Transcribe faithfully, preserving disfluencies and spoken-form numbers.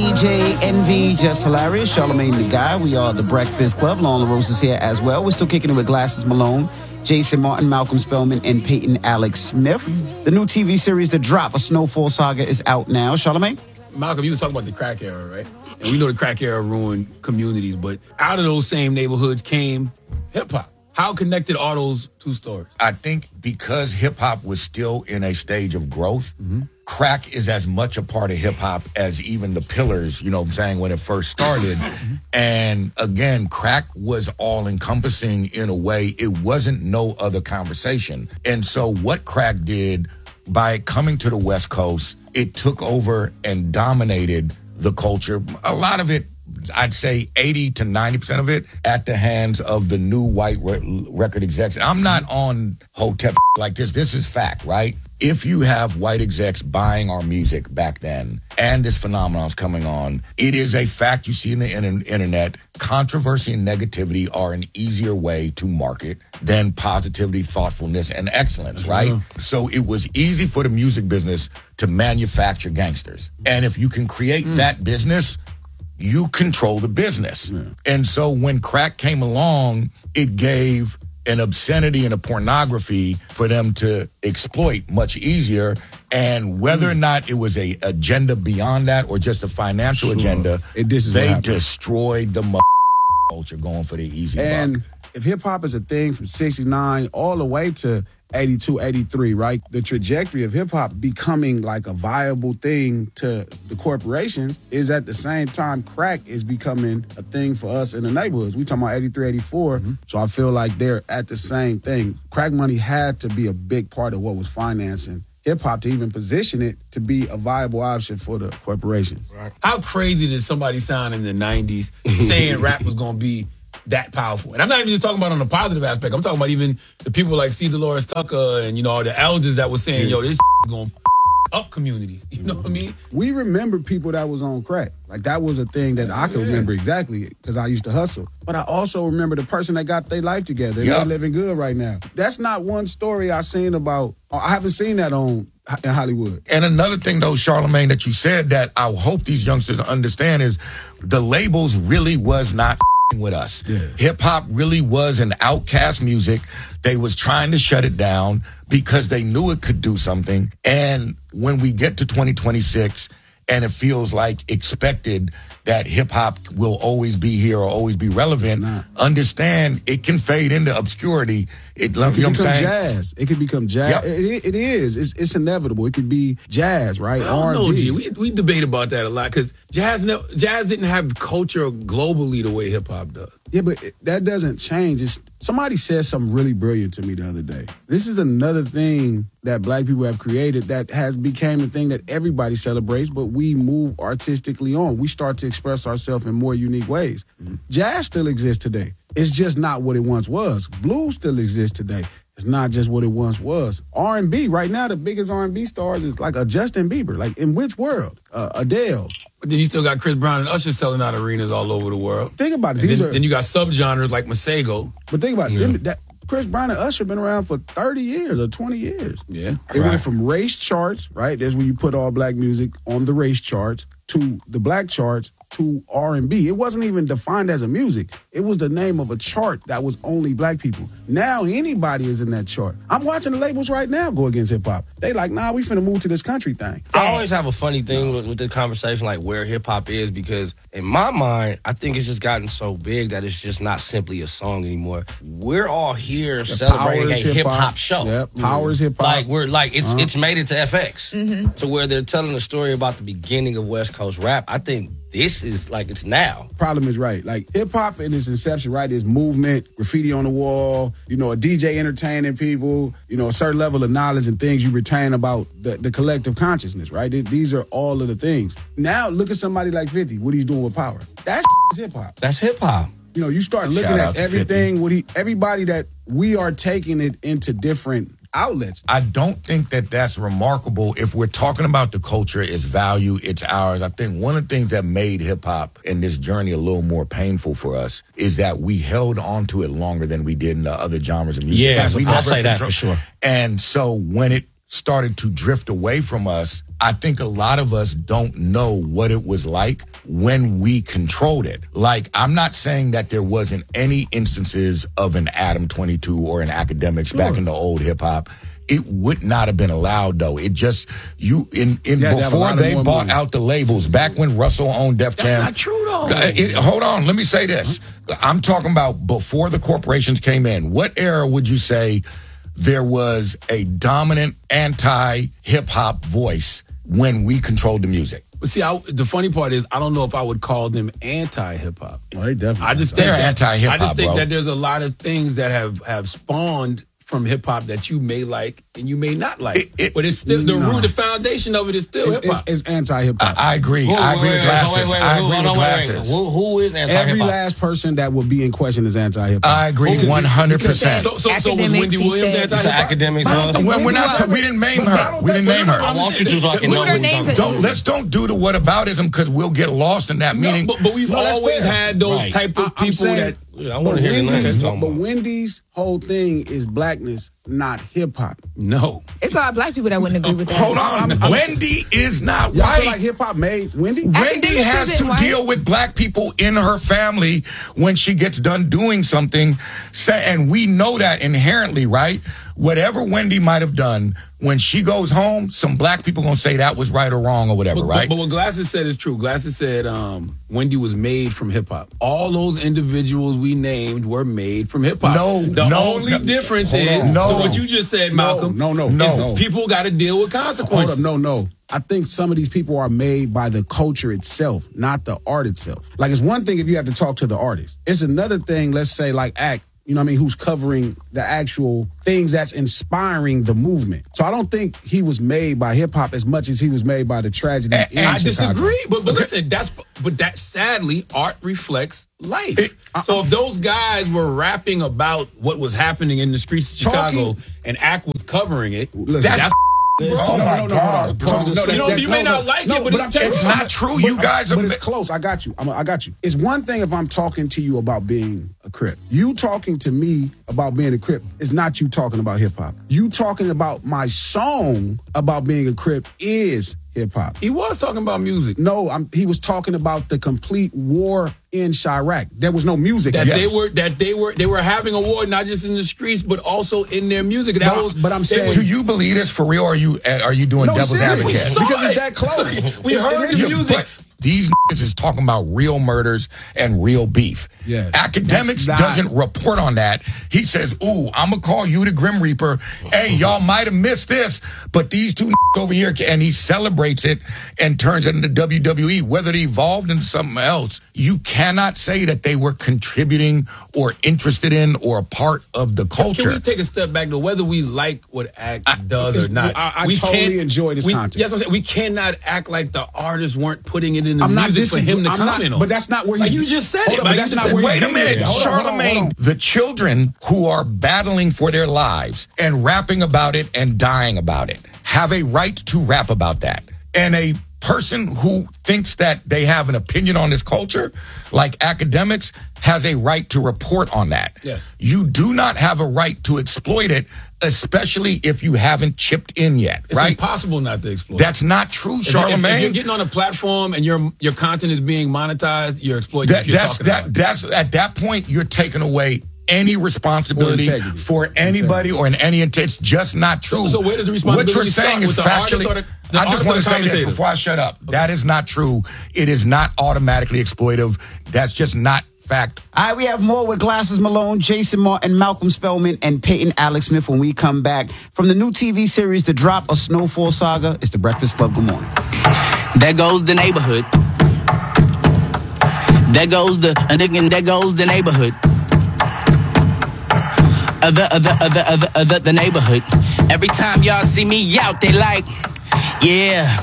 D J Envy, Just Hilarious, Charlamagne the Guy. We are the Breakfast Club. Lauren LaRose is here as well. We're still kicking it with Glasses Malone, Jason Martin, Malcolm Spellman, and Peyton Alex Smith. The new T V series, The Drop, A Snowfall Saga, is out now. Charlamagne? Malcolm, you was talking about the crack era, right? And we know the crack era ruined communities, but out of those same neighborhoods came hip-hop. How connected are those two stories? I think because hip-hop was still in a stage of growth, mm-hmm. crack is as much a part of hip-hop as even the Pillars, you know what I'm saying, when it first started. And again, crack was all-encompassing in a way. It wasn't no other conversation. And so what crack did, by coming to the West Coast, it took over and dominated the culture. A lot of it, I'd say eighty to ninety percent of it at the hands of the new white re- record execs. I'm not on Hotep like this. This is fact, right? If you have white execs buying our music back then and this phenomenon's coming on, it is a fact you see in the in- internet. Controversy and negativity are an easier way to market than positivity, thoughtfulness, and excellence, right? Yeah. So it was easy for the music business to manufacture gangsters. And if you can create mm. that business, you control the business. Yeah. And so when crack came along, it gave an obscenity and a pornography for them to exploit much easier. And whether mm. or not it was a agenda beyond that or just a financial sure. agenda, it, this is they destroyed the m- culture going for the easy and buck. If hip-hop is a thing from sixty-nine all the way to eighty-two, eighty-three, right? The trajectory of hip-hop becoming like a viable thing to the corporations is at the same time crack is becoming a thing for us in the neighborhoods. We talking about eighty-three, eighty-four, mm-hmm. so I feel like they're at the same thing. Crack money had to be a big part of what was financing hip-hop to even position it to be a viable option for the corporation. Right. How crazy did somebody sound in the nineties saying rap was going to be that powerful? And I'm not even just talking about on the positive aspect. I'm talking about even the people like C. Dolores Tucker and, you know, the elders that were saying, yo, this is going to up communities. You know what I mean? We remember people that was on crack. Like, that was a thing that I can yeah. remember exactly because I used to hustle. But I also remember the person that got their life together. Yep. They're living good right now. That's not one story I've seen about. I haven't seen that on in Hollywood. And another thing, though, Charlamagne, that you said that I hope these youngsters understand is the labels really was not with us. Yeah. Hip-hop really was an outcast music. They was trying to shut it down because they knew it could do something. And when we get to twenty twenty-six and it feels like expected that hip-hop will always be here or always be relevant, understand it can fade into obscurity. It, it you know can what I'm become saying? jazz. It could become jazz. Yep. It, it is. It's, it's inevitable. It could be jazz, right? I don't know, G. We, we debate about that a lot because jazz, ne- jazz didn't have culture globally the way hip-hop does. Yeah, but it, that doesn't change. It's, somebody said something really brilliant to me the other day. This is another thing that black people have created that has became the thing that everybody celebrates, but we move artistically on. We start to express ourselves in more unique ways. Mm-hmm. Jazz still exists today. It's just not what it once was. Blues still exists today. It's not just what it once was. R and B, right now, the biggest R and B stars is like a Justin Bieber. Like, in which world? Uh, Adele. But then you still got Chris Brown and Usher selling out arenas all over the world. Think about it. And These then, are, then you got subgenres like Masego. But think about it. Yeah. Them, that, Chris Brown and Usher been around for thirty years or twenty years. Yeah. They right. went from race charts, right? That's when you put all black music on the race charts, to the black charts, to R and B. It wasn't even defined as a music. It was the name of a chart that was only black people. Now anybody is in that chart. I'm watching the labels right now go against hip-hop. They like, nah, we finna move to this country thing. I always have a funny thing with, with the conversation, like where hip-hop is, because in my mind, I think it's just gotten so big that it's just not simply a song anymore. We're all here The celebrating a Power is hip-hop show. Yep, Power is hip-hop. Like, we're like, it's Uh-huh. it's made it to F X, Mm-hmm. to where they're telling a story about the beginning of West Coast rap. I think this is like, it's now. Problem is right. Like, hip-hop in its inception, right, is movement, graffiti on the wall, you know, a D J entertaining people, you know, a certain level of knowledge and things you retain about the, the collective consciousness, right? These are all of the things. Now, look at somebody like fifty, what he's doing with Power. That is hip-hop. That's hip-hop. You know, you start looking Shout at out to everything, what he, everybody that we are taking it into different outlets. I don't think that that's remarkable. If we're talking about the culture, its value, it's ours. I think one of the things that made hip-hop in this journey a little more painful for us is that we held on to it longer than we did in the other genres of music. Yeah, we I'll never say that control- for sure. And so when it started to drift away from us, I think a lot of us don't know what it was like when we controlled it. Like, I'm not saying that there wasn't any instances of an Adam twenty-two or an Academics back in the old hip hop. It would not have been allowed, though. It just, you, in, in Yeah, they have a before lot of they more bought money. out the labels, back when Russell owned Def Jam. That's not true, though. Uh, it, hold on, let me say this. I'm talking about before the corporations came in. What era would you say there was a dominant anti-hip-hop voice when we controlled the music? But see, I, the funny part is, I don't know if I would call them anti-hip-hop. Oh, they definitely. I just They're think that, anti-hip-hop, I just think bro. that there's a lot of things that have, have spawned from hip hop that you may like and you may not like. It- it- but it's still the Nah. root, the foundation of it is still It's, hip hop. it's, it's anti hip hop. I, I agree. Who- I agree wait, with wait, glasses. wait, wait, I who- agree hold with on, wait, wait. glasses. Who, who is anti Every hip hop? last person that would be in question is anti hip hop. I agree one hundred percent. So, so, so was Academics, Wendy he Williams said. It's anti-hip hop? Academics. Huh? When we're not, we didn't name her. We didn't name her. I want you to so I can What know are what their you're names? talking about. Don't let's don't do the whataboutism because we'll get lost in that No, meaning. but, but we've No, that's always fair. had those Right. type of I- I'm people saying- that. Yeah, I But want to hear the names. Wendy's, you're talking but about. Wendy's whole thing is blackness, not hip hop. No. It's all black people that wouldn't agree with that. Hold on, Wendy is not Y'all white. feel like hip hop made Wendy? Wendy Academics has isn't to white. deal with black people in her family when she gets done doing something. Sa- And we know that inherently, right? Whatever Wendy might have done, when she goes home, some black people going to say that was right or wrong or whatever, But, right? but, but what Glasses said is true. Glasses said um, Wendy was made from hip hop. All those individuals we named were made from hip hop. No, the no, only no. difference Hold is on. No. to what you just said, Malcolm. No, no, is no. people got to deal with Hold consequences. up, no, no. I think some of these people are made by the culture itself, not the art itself. Like, it's one thing if you have to talk to the artist. It's another thing, let's say, like Act, you know what I mean, who's covering the actual things that's inspiring the movement. So I don't think he was made by hip hop as much as he was made by the tragedy And- in and I Chicago. disagree, but but listen, that's but that sadly art reflects life. It- so if those guys were rapping about what was happening in the streets of Chicago Talking- and Act was covering it, Listen, that's, That's- Oh no, my no, no, God, no, bro. no, no, You that- know, that- you may no, not no, like no, it, but but it's I'm- true. It's not true. You guys are. But it's close. I got you. I'm, I got you. It's one thing if I'm talking to you about being a Crip. You talking to me about being a Crip is not you talking about hip hop. You talking about my song about being a Crip is hip hop. he was talking about music. No, I'm, he was talking about the complete war in Chirac. There was no music. That Yes. they were that they were they were having a war not just in the streets but also in their music. That But- was, but I'm they saying- were- Do you believe this for real? Or are you are you doing No, devil's serious. advocate? We saw Because it's it. that close. We It's- heard listen, the music. But these niggas is talking about real murders and real beef. Yes. Academics That's not- doesn't report on that. He says, ooh, I'm going to call you the Grim Reaper. Hey, y'all might have missed this, but these two over here, and he celebrates it and turns it into W W E. Whether it evolved into something else, you cannot say that they were contributing or interested in or a part of the Can culture. we take a step back to whether we like what Act does it's- or not? I- I we totally can't- enjoy this we, content. Yes, I'm saying we cannot act like the artists weren't putting it in the I'm not music for him to disagreeing- I'm comment not- on. but that's not where like he's- you just said Hold it. on, Like but you that's just not said- where he's Wait a getting minute, at. Hold on, hold on, hold Charlemagne. on. The children who are battling for their lives and rapping about it and dying about it have a right to rap about that. And a person who thinks that they have an opinion on this culture, like Academics, has a right to report on that. Yes. You do not have a right to exploit it, especially if you haven't chipped in yet, It's right? impossible not to exploit. That's not true, If- if- If, you're Charlemagne. getting on a platform and your your content is being monetized, you're exploiting. That, what you're that's talking that. about. That's at that point you're taking away any responsibility For integrity. for anybody or in any intent. It's just not true. So- so where does the responsibility What you're saying start? is With the artist factually. or the- the I just artist want or to the say this commentator? before I shut up. That is not true. It is not automatically exploitive. That's just not fact. All right, we have more with Glasses Malone, Jason Martin, Malcolm Spellman, and Peyton Alex Smith when we come back. From the new T V series, The Drop, A Snowfall Saga, it's The Breakfast Club. Good morning. There goes the neighborhood. There goes the, and again, there goes the neighborhood. Uh, the, uh, the, uh, the, uh, the, uh, the, the neighborhood. Every time y'all see me out, they like, yeah.